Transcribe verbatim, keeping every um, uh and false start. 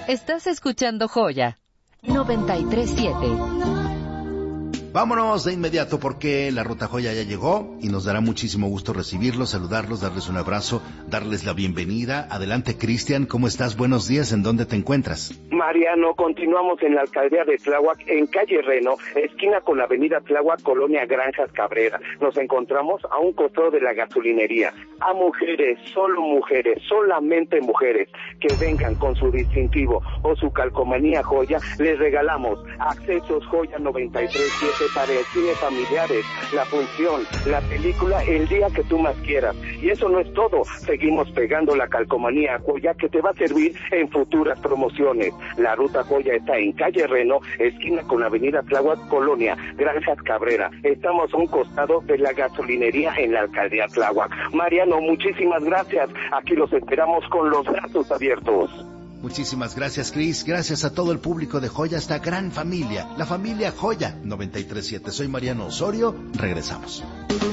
Estás escuchando Joya noventa y tres punto siete. Vámonos de inmediato porque la Ruta Joya ya llegó y nos dará muchísimo gusto recibirlos, saludarlos, darles un abrazo, darles la bienvenida. Adelante, Cristian, ¿cómo estás? Buenos días, ¿en dónde te encuentras? Mariano, continuamos en la alcaldía de Tláhuac, en calle Reno, esquina con la avenida Tláhuac, colonia Granjas Cabrera. Nos encontramos a un costado de la gasolinería. A mujeres, solo mujeres, solamente mujeres, que vengan con su distintivo o su calcomanía Joya, les regalamos accesos Joya noventa y tres punto siete para el cine familiares, la función, la película, el día que tú más quieras. Y eso no es todo, seguimos pegando la calcomanía Joya que te va a servir en futuras promociones. La Ruta Joya está en calle Reno, esquina con la avenida Tláhuac, colonia Granjas Cabrera. Estamos a un costado de la gasolinería en la alcaldía Tláhuac. Mariano, muchísimas gracias, aquí los esperamos con los brazos abiertos. Muchísimas gracias, Cris. Gracias a todo el público de Joya, esta gran familia, la familia Joya noventa y tres punto siete. Soy Mariano Osorio. Regresamos.